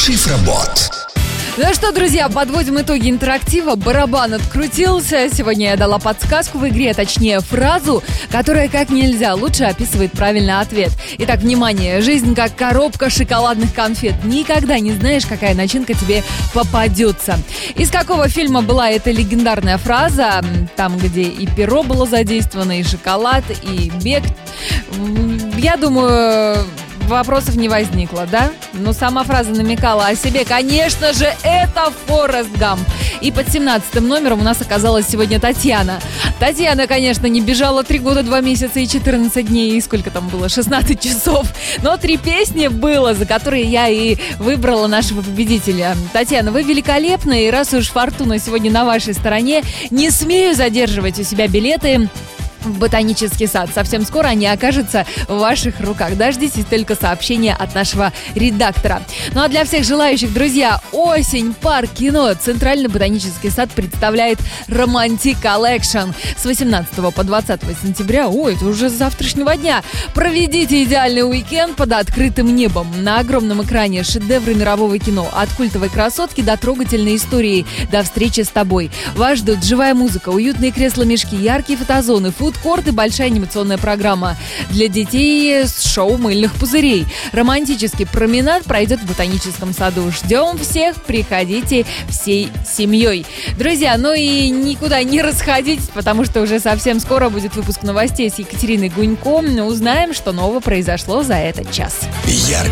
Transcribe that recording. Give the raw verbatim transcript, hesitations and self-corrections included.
Шифробот. Ну что, друзья, подводим итоги интерактива. Барабан открутился. Сегодня я дала подсказку в игре, точнее фразу, которая как нельзя лучше описывает правильный ответ. Итак, внимание, жизнь как коробка шоколадных конфет. Никогда не знаешь, какая начинка тебе попадется. Из какого фильма была эта легендарная фраза? Там, где и перо было задействовано, и шоколад, и бег. Я думаю... Вопросов не возникло, да? Но сама фраза намекала о себе. Конечно же, это Форест Гамп. И под семнадцатым номером у нас оказалась сегодня Татьяна. Татьяна, конечно, не бежала три года, два месяца и четырнадцать дней. И сколько там было? шестнадцать часов. Но три песни было, за которые я и выбрала нашего победителя. Татьяна, вы великолепны. И раз уж фортуна сегодня на вашей стороне, не смею задерживать у себя билеты в ботанический сад. Совсем скоро они окажутся в ваших руках. Дождитесь только сообщения от нашего редактора. Ну а для всех желающих, друзья, осень, парк, кино. Центральный ботанический сад представляет Romantic Collection с восемнадцатого по двадцатое сентября. Ой, это уже с завтрашнего дня. Проведите идеальный уикенд под открытым небом. На огромном экране шедевры мирового кино. От культовой красотки до трогательной истории. До встречи с тобой. Вас ждут живая музыка, уютные кресла-мешки, яркие фотозоны, фуд корт и большая анимационная программа. Для детей с шоу мыльных пузырей. Романтический променад пройдет в ботаническом саду. Ждем всех, приходите всей семьей. Друзья, ну и никуда не расходитесь, потому что уже совсем скоро будет выпуск новостей с Екатериной Гунько. Узнаем, что нового произошло за этот час. Яркий